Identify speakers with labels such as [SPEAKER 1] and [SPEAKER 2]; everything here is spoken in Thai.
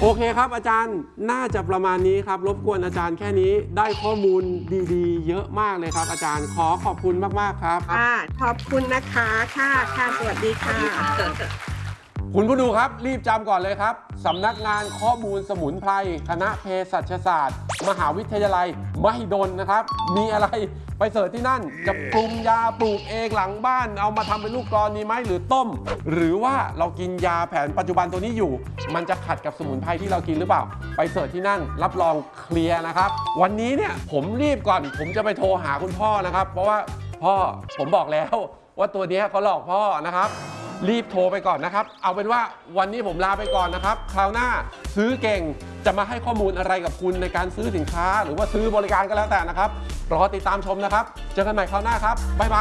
[SPEAKER 1] โอเคครับอาจารย์น่าจะประมาณนี้ครับรบกวนอาจารย์แค่นี้ได้ข้อมูลดีๆเยอะมากเลยครับอาจารย์ขอบคุณมากๆครับ
[SPEAKER 2] ขอบคุณนะคะค่ะสวัสดีค่ะ
[SPEAKER 1] คุณผู้ดูครับรีบจำก่อนเลยครับสำนักงานข้อมูลสมุนไพรคณะเภสัชศาสตร์มหาวิทยาลัยมหิดลนะครับมีอะไรไปเสิร์ชที่นั่นจะปรุงยาปลูกเองหลังบ้านเอามาทำเป็นลูกกลอนนี้ไหมหรือต้มหรือว่าเรากินยาแผนปัจจุบันตัวนี้อยู่มันจะขัดกับสมุนไพรที่เรากินหรือเปล่าไปเสิร์ชที่นั่นรับรองเคลียร์นะครับวันนี้เนี่ยผมรีบก่อนผมจะไปโทรหาคุณพ่อนะครับเพราะว่าพ่อผมบอกแล้วว่าตัวนี้เขาหลอกพ่อนะครับรีบโทรไปก่อนนะครับเอาเป็นว่าวันนี้ผมลาไปก่อนนะครับคราวหน้าซื้อเก่งจะมาให้ข้อมูลอะไรกับคุณในการซื้อสินค้าหรือว่าซื้อบริการก็แล้วแต่นะครับรอติดตามชมนะครับเจอกันใหม่คราวหน้าครับบ๊ายบาย